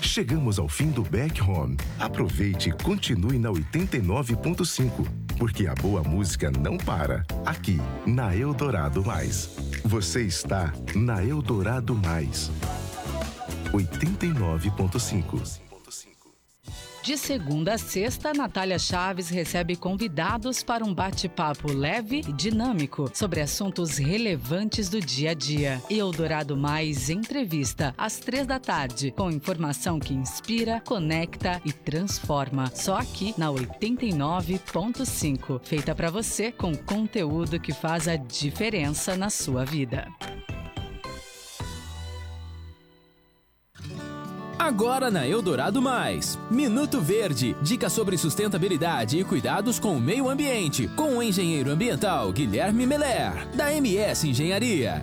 Chegamos ao fim do Back Home. Aproveite e continue na 89.5, porque a boa música não para. Aqui, na Eldorado Mais. Você está na Eldorado Mais. 89.5. De segunda a sexta, Natália Chaves recebe convidados para um bate-papo leve e dinâmico sobre assuntos relevantes do dia a dia. Eldorado Mais Entrevista, às 15h, com informação que inspira, conecta e transforma. Só aqui na 89.5. Feita para você com conteúdo que faz a diferença na sua vida. Agora na Eldorado Mais, Minuto Verde, dicas sobre sustentabilidade e cuidados com o meio ambiente, com o engenheiro ambiental Guilherme Meller, da MS Engenharia.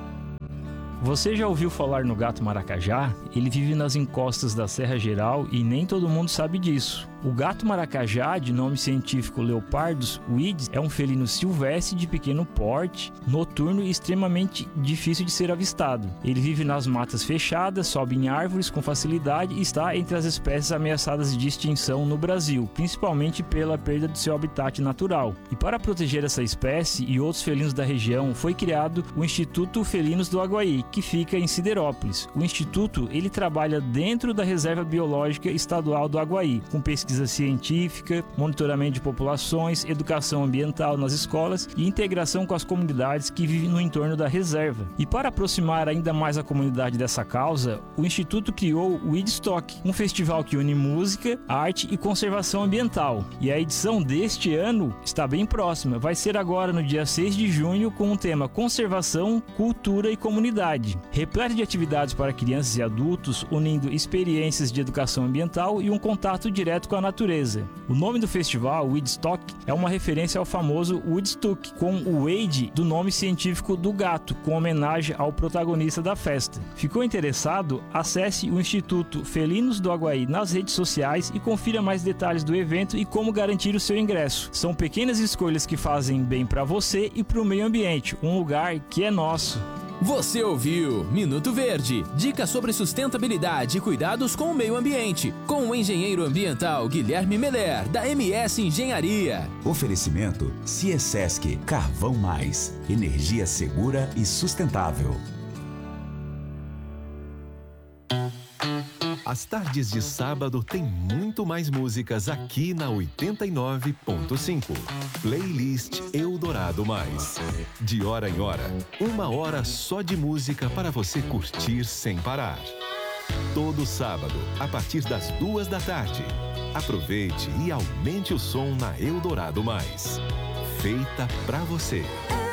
Você já ouviu falar no gato maracajá? Ele vive nas encostas da Serra Geral e nem todo mundo sabe disso. O gato maracajá, de nome científico Leopardus vides, é um felino silvestre de pequeno porte, noturno e extremamente difícil de ser avistado. Ele vive nas matas fechadas, sobe em árvores com facilidade e está entre as espécies ameaçadas de extinção no Brasil, principalmente pela perda de seu habitat natural. E para proteger essa espécie e outros felinos da região, foi criado o Instituto Felinos do Aguaí, que fica em Siderópolis. O Instituto ele trabalha dentro da Reserva Biológica Estadual do Aguaí, com pesquisa científica, monitoramento de populações, educação ambiental nas escolas e integração com as comunidades que vivem no entorno da reserva. E para aproximar ainda mais a comunidade dessa causa, o Instituto criou o Woodstock, um festival que une música, arte e conservação ambiental. E a edição deste ano está bem próxima, vai ser agora no dia 6 de junho com o tema Conservação, Cultura e Comunidade. Repleto de atividades para crianças e adultos, unindo experiências de educação ambiental e um contato direto com a natureza. O nome do festival, Woodstock, é uma referência ao famoso Woodstock, com o Wade do nome científico do gato, com homenagem ao protagonista da festa. Ficou interessado? Acesse o Instituto Felinos do Aguaí nas redes sociais e confira mais detalhes do evento e como garantir o seu ingresso. São pequenas escolhas que fazem bem para você e para o meio ambiente, um lugar que é nosso. Você ouviu Minuto Verde, dicas sobre sustentabilidade e cuidados com o meio ambiente, com o engenheiro ambiental Guilherme Meller, da MS Engenharia. Oferecimento Ciesesc, Carvão Mais, energia segura e sustentável. As tardes de sábado tem muito mais músicas aqui na 89.5. Playlist Eldorado Mais. De hora em hora, 1 hora só de música para você curtir sem parar. Todo sábado, a partir das 14h. Aproveite e aumente o som na Eldorado Mais. Feita pra você.